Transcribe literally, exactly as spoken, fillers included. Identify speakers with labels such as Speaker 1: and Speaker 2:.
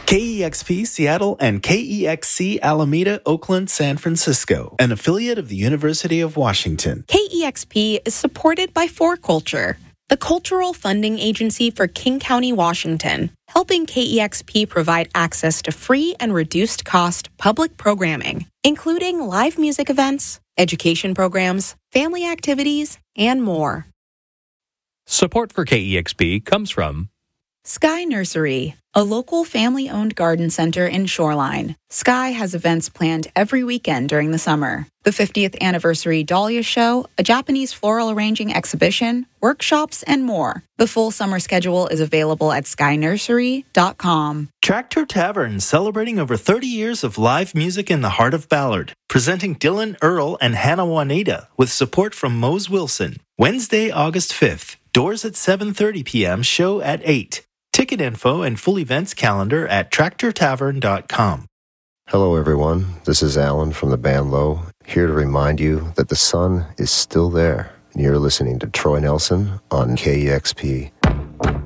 Speaker 1: K E X P Seattle and K E X C Alameda, Oakland, San Francisco, an affiliate of the University of Washington.
Speaker 2: K E X P is supported by four Culture, the cultural funding agency for King County, Washington, helping K E X P provide access to free and reduced-cost public programming, including live music events, education programs, family activities, and more.
Speaker 3: Support for K E X P comes from
Speaker 2: Sky Nursery, a local family-owned garden center in Shoreline. Sky has events planned every weekend during the summer. The fiftieth anniversary Dahlia Show, a Japanese floral arranging exhibition, workshops, and more. The full summer schedule is available at sky nursery dot com.
Speaker 1: Tractor Tavern, celebrating over thirty years of live music in the heart of Ballard. Presenting Dylan Earl and Hannah Juanita with support from Mose Wilson. Wednesday, August fifth. Doors at seven thirty p.m., show at eight. Ticket info and full events calendar at tractor tavern dot com.
Speaker 4: Hello, everyone. This is Alan from the band Low, here to remind you that the sun is still there. And you're listening to Troy Nelson on K E X P.